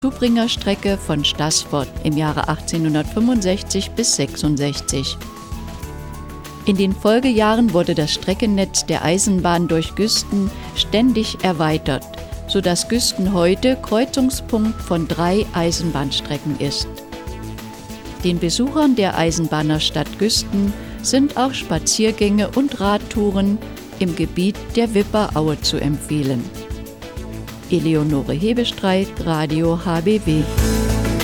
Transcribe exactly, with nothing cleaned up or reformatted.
Zubringerstrecke von Staßfurt im Jahre achtzehnhundertfünfundsechzig bis sechsundsechzig. In den Folgejahren wurde das Streckennetz der Eisenbahn durch Güsten ständig erweitert, sodass Güsten heute Kreuzungspunkt von drei Eisenbahnstrecken ist. Den Besuchern der Eisenbahnerstadt Güsten sind auch Spaziergänge und Radtouren im Gebiet der Wipperaue zu empfehlen. Eleonore Hebestreit, Radio H B W.